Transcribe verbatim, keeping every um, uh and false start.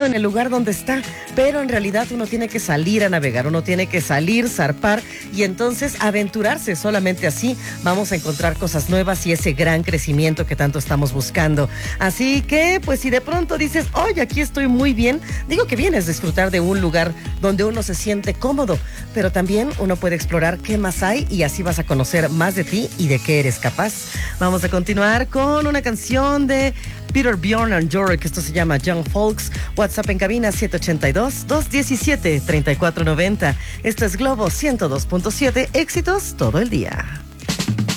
en el lugar donde está, pero en realidad uno tiene que salir a navegar, uno tiene que salir, zarpar y entonces aventurarse. Solamente así vamos a encontrar cosas nuevas y ese gran crecimiento que tanto estamos buscando. Así que, pues si de pronto dices, oye, aquí estoy muy bien, digo que vienes a disfrutar de un lugar donde uno se siente cómodo, pero también uno puede explorar qué más hay y así vas a conocer más de ti y de qué eres capaz. Vamos a continuar con una canción de Peter, Bjorn and Jork, esto se llama Young Folks. WhatsApp en cabina siete ocho dos, dos uno siete, tres cuatro nueve cero. Esto es Globo ciento dos punto siete, éxitos todo el día.